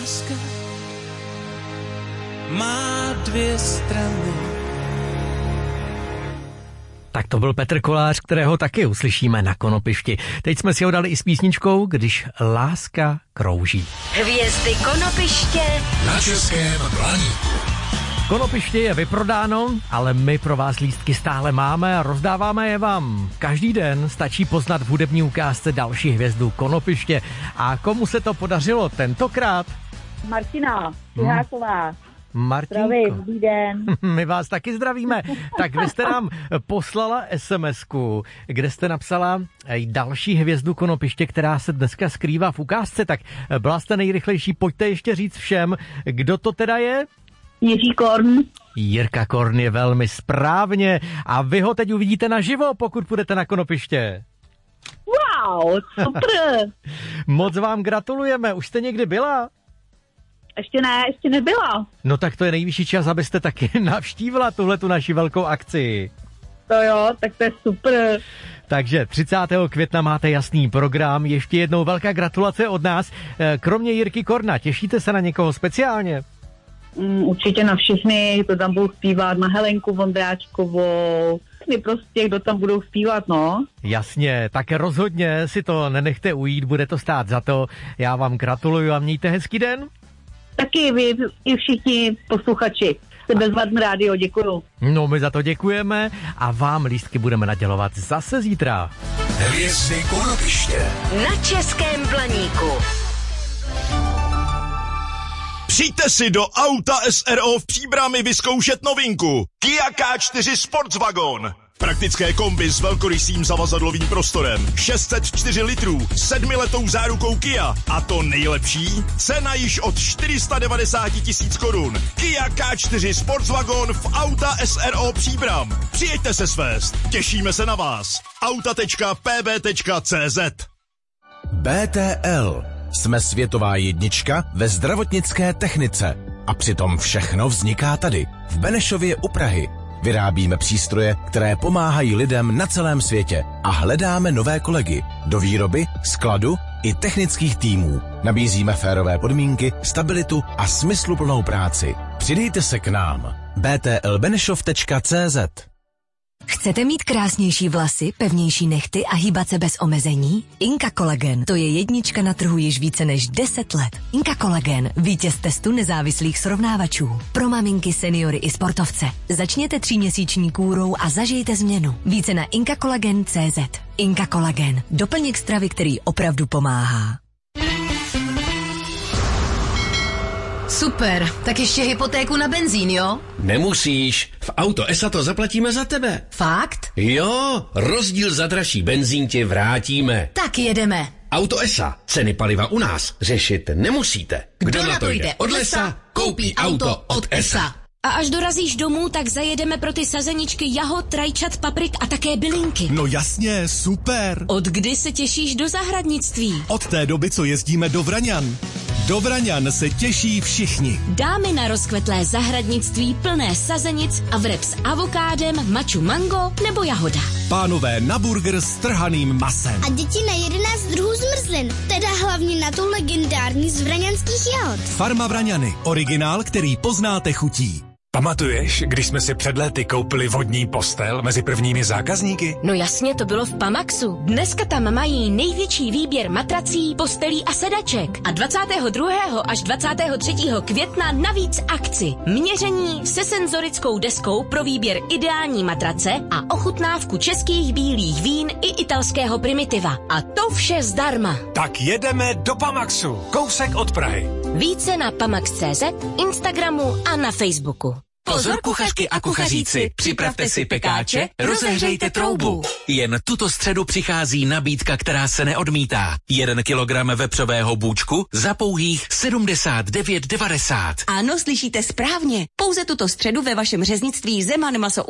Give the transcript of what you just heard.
láska má dvě strany. Tak to byl Petr Kolář, kterého taky uslyšíme na Konopišti. Teď jsme si ho dali i s písničkou Když láska krouží. Hvězdy Konopiště na Českém Blaníku. Konopiště je vyprodáno, ale my pro vás lístky stále máme a rozdáváme je vám. Každý den stačí poznat v hudební ukázce další hvězdu Konopiště. A komu se to podařilo tentokrát? Martina Přiháková. Martinko. Zdravím, dobrý den. My vás taky zdravíme. Tak vy jste nám poslala SMS-ku, kde jste napsala další hvězdu Konopiště, která se dneska skrývá v ukázce. Tak byla jste nejrychlejší, pojďte ještě říct všem, kdo to teda je? Jiří Korn. Jirka Korn je velmi správně a vy ho teď uvidíte naživo, pokud půjdete na Konopiště. Wow, super. Moc vám gratulujeme, už jste někdy byla? Ještě nebyla. No tak to je nejvyšší čas, abyste taky navštívila tuhletu naši velkou akci. To jo, tak to je super. Takže 30. května máte jasný program, ještě jednou velká gratulace od nás. Kromě Jirky Korna, těšíte se na někoho speciálně? Určitě na všechny, kdo tam budou zpívat, na Helenku Vondráčkovou, prostě kdo tam budou zpívat, no. Jasně, tak rozhodně si to nenechte ujít, bude to stát za to. Já vám gratuluju a mějte hezký den. Taky vy i všichni posluchači. Bezvadné rádio, děkuju. No, my za to děkujeme a vám lístky budeme nadělovat zase zítra. Hvězdy Konopiště na Českém Blaníku. Přijďte si do auta SRO v Příbrami vyzkoušet novinku. Kia K4 Sportswagon. Praktické kombi s velkorysým zavazadlovým prostorem, 604 litrů, 7letou zárukou Kia. A to nejlepší? Cena již od 490 000 korun. Kia K4 Sportswagon v auta SRO Příbram. Přijeďte se svést. Těšíme se na vás. auta.pb.cz BTL. Jsme světová jednička ve zdravotnické technice. A přitom všechno vzniká tady, v Benešově u Prahy. Vyrábíme přístroje, které pomáhají lidem na celém světě a hledáme nové kolegy do výroby, skladu i technických týmů. Nabízíme férové podmínky, stabilitu a smysluplnou práci. Přidejte se k nám. btlbenešov.cz. Chcete mít krásnější vlasy, pevnější nehty a hýbat se bez omezení? Inka Kolagen, to je jednička na trhu již více než 10 let. Inka Kolagen, vítěz testu nezávislých srovnávačů. Pro maminky, seniory i sportovce. Začněte 3měsíční kůrou a zažijte změnu. Více na inkakolagen.cz. Inka Kolagen, doplněk stravy, který opravdu pomáhá. Super, tak ještě hypotéku na benzín, jo? Nemusíš, v Auto ESA to zaplatíme za tebe. Fakt? Jo, rozdíl za dražší benzín ti vrátíme. Tak jedeme. Auto ESA, ceny paliva u nás řešit nemusíte. Kdo na to jde od lesa, koupí auto od ESA. A až dorazíš domů, tak zajedeme pro ty sazeničky jahod, rajčat, paprik a také bylinky. No jasně, super. Od kdy se těšíš do zahradnictví? Od té doby, co jezdíme do Vraňan. Do Vraňan se těší všichni. Dámy na rozkvetlé zahradnictví plné sazenic a vreb s avokádem, maču mango nebo jahoda. Pánové na burger s trhaným masem. A děti na 11 druhů zmrzlin, teda hlavně na tu legendární z vraňanských jahod. Farma Vraňany, originál, který poznáte chutí. Pamatuješ, když jsme si před léty koupili vodní postel mezi prvními zákazníky? No jasně, to bylo v Pamaxu. Dneska tam mají největší výběr matrací, postelí a sedaček. A 22. až 23. května navíc akci. Měření se senzorickou deskou pro výběr ideální matrace a ochutnávku českých bílých vín i italského primitiva. A to vše zdarma. Tak jedeme do Pamaxu, kousek od Prahy. Více na pamax.cz, Instagramu a na Facebooku. Pozor kuchařky a kuchaříci, připravte si pekáče, rozehřejte troubu. Jen tuto středu přichází nabídka, která se neodmítá. 1 kilogram vepřového bůčku za pouhých 79,90. Ano, slyšíte správně. Pouze tuto středu ve vašem řeznictví Zeman Maso